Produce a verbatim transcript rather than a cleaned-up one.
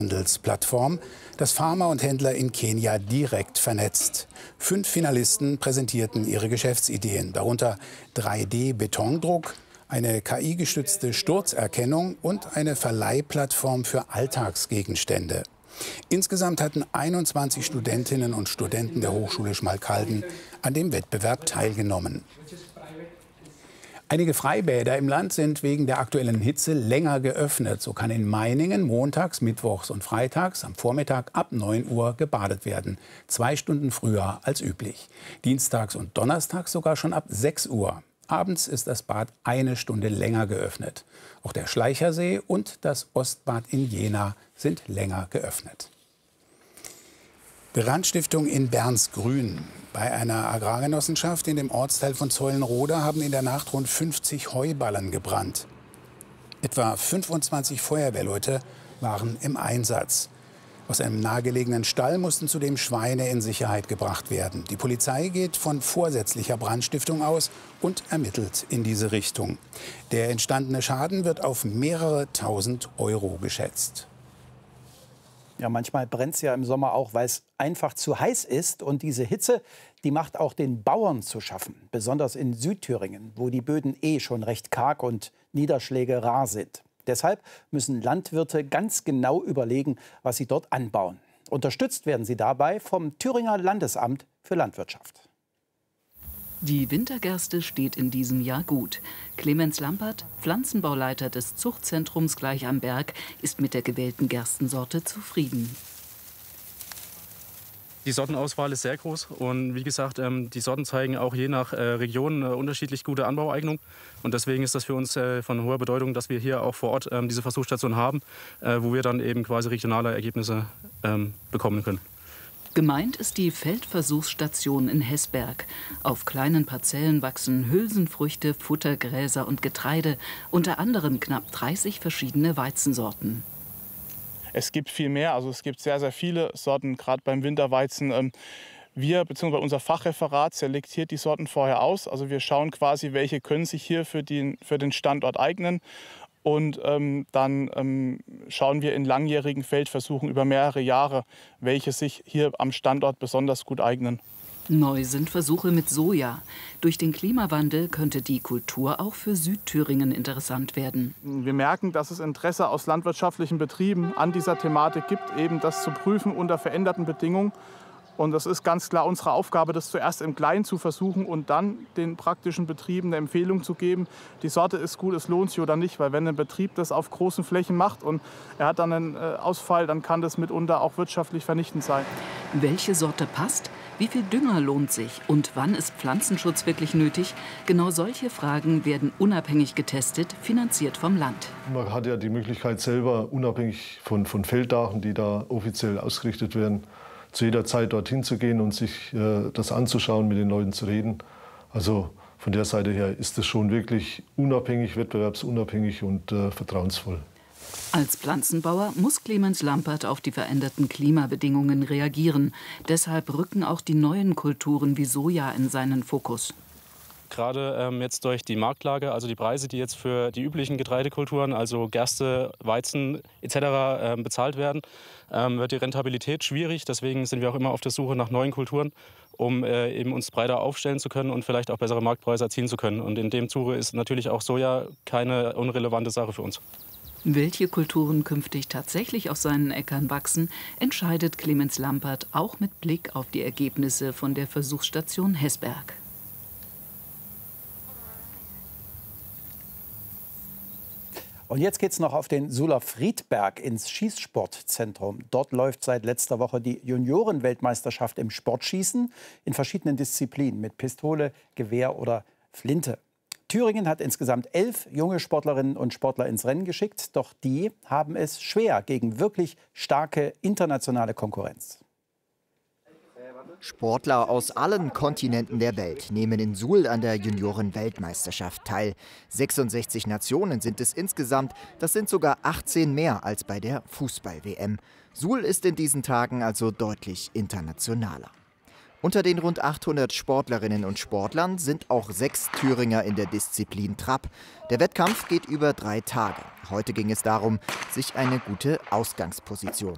Handelsplattform, das Farmer und Händler in Kenia direkt vernetzt. Fünf Finalisten präsentierten ihre Geschäftsideen, darunter drei D Betondruck, eine K I-gestützte Sturzerkennung und eine Verleihplattform für Alltagsgegenstände. Insgesamt hatten einundzwanzig Studentinnen und Studenten der Hochschule Schmalkalden an dem Wettbewerb teilgenommen. Einige Freibäder im Land sind wegen der aktuellen Hitze länger geöffnet. So kann in Meiningen montags, mittwochs und freitags am Vormittag ab neun Uhr gebadet werden. Zwei Stunden früher als üblich. Dienstags und donnerstags sogar schon ab sechs Uhr. Abends ist das Bad eine Stunde länger geöffnet. Auch der Schleichersee und das Ostbad in Jena sind länger geöffnet. Brandstiftung in Bernsgrün. Bei einer Agrargenossenschaft in dem Ortsteil von Zeulenroda haben in der Nacht rund fünfzig Heuballen gebrannt. Etwa fünfundzwanzig Feuerwehrleute waren im Einsatz. Aus einem nahegelegenen Stall mussten zudem Schweine in Sicherheit gebracht werden. Die Polizei geht von vorsätzlicher Brandstiftung aus und ermittelt in diese Richtung. Der entstandene Schaden wird auf mehrere tausend Euro geschätzt. Ja, manchmal brennt es ja im Sommer auch, weil es einfach zu heiß ist. Und diese Hitze, die macht auch den Bauern zu schaffen. Besonders in Südthüringen, wo die Böden eh schon recht karg und Niederschläge rar sind. Deshalb müssen Landwirte ganz genau überlegen, was sie dort anbauen. Unterstützt werden sie dabei vom Thüringer Landesamt für Landwirtschaft. Die Wintergerste steht in diesem Jahr gut. Clemens Lampert, Pflanzenbauleiter des Zuchtzentrums gleich am Berg, ist mit der gewählten Gerstensorte zufrieden. Die Sortenauswahl ist sehr groß und wie gesagt, die Sorten zeigen auch je nach Region unterschiedlich gute Anbaueignung. Und deswegen ist das für uns von hoher Bedeutung, dass wir hier auch vor Ort diese Versuchsstation haben, wo wir dann eben quasi regionale Ergebnisse bekommen können. Gemeint ist die Feldversuchsstation in Heßberg. Auf kleinen Parzellen wachsen Hülsenfrüchte, Futtergräser und Getreide, unter anderem knapp dreißig verschiedene Weizensorten. Es gibt viel mehr, also es gibt sehr, sehr viele Sorten, gerade beim Winterweizen. Wir bzw. unser Fachreferat selektiert die Sorten vorher aus. Also wir schauen quasi, welche können sich hier für den, für den Standort eignen. Und ähm, dann ähm, schauen wir in langjährigen Feldversuchen über mehrere Jahre, welche sich hier am Standort besonders gut eignen. Neu sind Versuche mit Soja. Durch den Klimawandel könnte die Kultur auch für Südthüringen interessant werden. Wir merken, dass es Interesse aus landwirtschaftlichen Betrieben an dieser Thematik gibt, eben das zu prüfen unter veränderten Bedingungen. Und das ist ganz klar unsere Aufgabe, das zuerst im Kleinen zu versuchen und dann den praktischen Betrieben eine Empfehlung zu geben. Die Sorte ist gut, es lohnt sich oder nicht, weil wenn ein Betrieb das auf großen Flächen macht und er hat dann einen Ausfall, dann kann das mitunter auch wirtschaftlich vernichtend sein. Welche Sorte passt? Wie viel Dünger lohnt sich? Und wann ist Pflanzenschutz wirklich nötig? Genau solche Fragen werden unabhängig getestet, finanziert vom Land. Man hat ja die Möglichkeit selber, unabhängig von, von Felddaten, die da offiziell ausgerichtet werden, zu jeder Zeit dorthin zu gehen und sich äh, das anzuschauen, mit den Leuten zu reden. Also von der Seite her ist es schon wirklich unabhängig, wettbewerbsunabhängig und äh, vertrauensvoll. Als Pflanzenbauer muss Clemens Lampert auf die veränderten Klimabedingungen reagieren. Deshalb rücken auch die neuen Kulturen wie Soja in seinen Fokus. Gerade ähm, jetzt durch die Marktlage, also die Preise, die jetzt für die üblichen Getreidekulturen, also Gerste, Weizen et cetera äh, bezahlt werden, ähm, wird die Rentabilität schwierig. Deswegen sind wir auch immer auf der Suche nach neuen Kulturen, um äh, eben uns breiter aufstellen zu können und vielleicht auch bessere Marktpreise erzielen zu können. Und in dem Zuge ist natürlich auch Soja keine unrelevante Sache für uns. Welche Kulturen künftig tatsächlich auf seinen Äckern wachsen, entscheidet Clemens Lampert auch mit Blick auf die Ergebnisse von der Versuchsstation Heßberg. Und jetzt geht es noch auf den Sula Friedberg ins Schießsportzentrum. Dort läuft seit letzter Woche die Juniorenweltmeisterschaft im Sportschießen in verschiedenen Disziplinen mit Pistole, Gewehr oder Flinte. Thüringen hat insgesamt elf junge Sportlerinnen und Sportler ins Rennen geschickt. Doch die haben es schwer gegen wirklich starke internationale Konkurrenz. Sportler aus allen Kontinenten der Welt nehmen in Suhl an der Junioren-Weltmeisterschaft teil. sechsundsechzig Nationen sind es insgesamt. Das sind sogar achtzehn mehr als bei der Fußball-W M. Suhl ist in diesen Tagen also deutlich internationaler. Unter den rund achthundert Sportlerinnen und Sportlern sind auch sechs Thüringer in der Disziplin Trap. Der Wettkampf geht über drei Tage. Heute ging es darum, sich eine gute Ausgangsposition